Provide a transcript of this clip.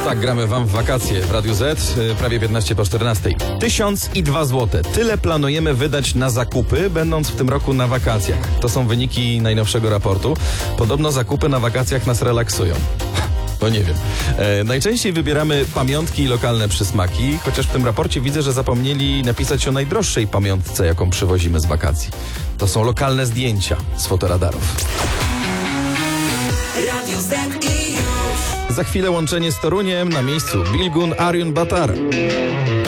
Tak, gramy wam w wakacje w Radiu Z, prawie 15 po 14. 1002 zł. Tyle planujemy wydać na zakupy, będąc w tym roku na wakacjach. To są wyniki najnowszego raportu. Podobno zakupy na wakacjach nas relaksują. No nie wiem. Najczęściej wybieramy pamiątki i lokalne przysmaki, chociaż w tym raporcie widzę, że zapomnieli napisać o najdroższej pamiątce, jaką przywozimy z wakacji. To są lokalne zdjęcia z fotoradarów. Radio Z i już. Za chwilę łączenie z Toruniem, na miejscu Bilgun Arjun Batar.